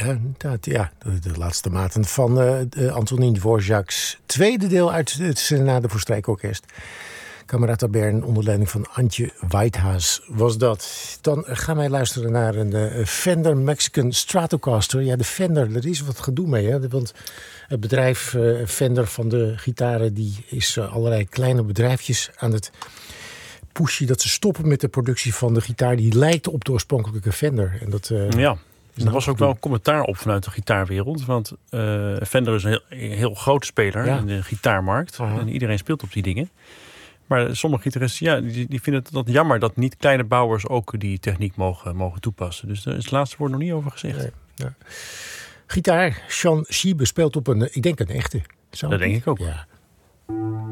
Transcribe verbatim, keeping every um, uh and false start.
dat, ja, de, de laatste maten van uh, Antonin Dvorak's tweede deel uit het Serenade voor Strijkorkest. Camerata Bern onder leiding van Antje Whitehaas was dat. Dan gaan wij luisteren naar een uh, Fender Mexican Stratocaster. Ja, de Fender, daar is wat gedoe mee. Hè? Want het bedrijf uh, Fender van de gitaren, die is uh, allerlei kleine bedrijfjes aan het pushen dat ze stoppen met de productie van de gitaar die lijkt op de oorspronkelijke Fender. En dat, uh, ja, er was ook wel een commentaar op vanuit de gitaarwereld. Want uh, Fender is een heel, heel groot speler ja. in de gitaarmarkt. Uh-huh. En iedereen speelt op die dingen. Maar sommige gitaristen ja, die, die vinden het dat jammer dat niet kleine bouwers ook die techniek mogen, mogen toepassen. Dus daar is het laatste woord nog niet over gezegd. Nee, ja. Gitaar, Sean Schiebe speelt op een, ik denk een echte. Zou dat denk ik ook. Ja.